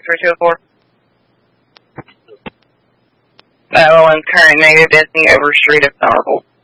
324. Owen's current negative Disney over street of Somerville.